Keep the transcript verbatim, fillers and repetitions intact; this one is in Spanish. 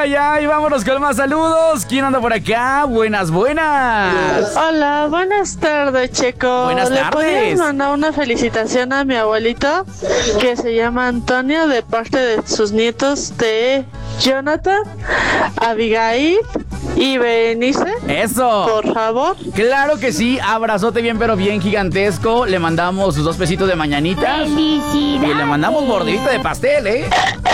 ay, ay, vámonos con más saludos. ¿Quién anda por acá? Buenas, buenas. Hola, buenas tardes, Checo. Buenas ¿Le tardes. podrías mandar una felicitación a mi abuelito que se llama Antonio de parte de sus nietos de Jonathan, Abigail y Berenice? Eso. Por favor. Claro que sí, abrazote bien pero bien gigantesco. Le mandamos sus dos pesitos de mañanitas. Y le mandamos mordidita de pastel, ¿eh?